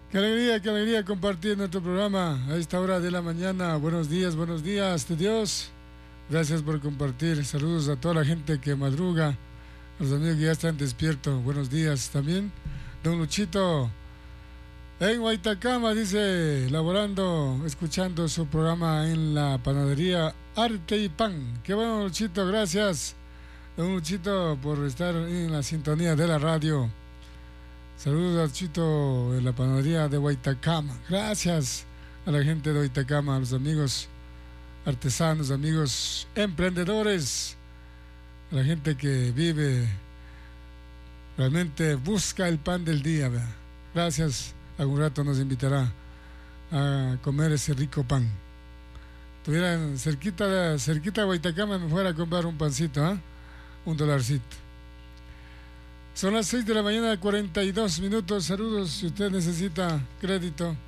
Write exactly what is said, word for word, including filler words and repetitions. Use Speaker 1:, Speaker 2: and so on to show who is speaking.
Speaker 1: Qué alegría, qué alegría compartir nuestro programa a esta hora de la mañana. Buenos días, buenos días de Dios. Gracias por compartir. Saludos a toda la gente que madruga, a los amigos que ya están despiertos. Buenos días también. Don Luchito en Guaitacama, dice, laborando, escuchando su programa en la panadería Arte y Pan. Qué bueno, Luchito, gracias. Don Luchito, por estar en la sintonía de la radio. Saludos a Chito de la panadería de Guaitacama. Gracias a la gente de Guaitacama, a los amigos artesanos, amigos emprendedores, a la gente que vive, realmente busca el pan del día, ¿verdad? Gracias. Algún rato nos invitará a comer ese rico pan. Estuvieran cerquita de, cerquita de Guaitacama, me fuera a comprar un pancito, ¿eh? Un dolarcito. Son las seis de la mañana, cuarenta y dos minutos. Saludos si usted necesita crédito.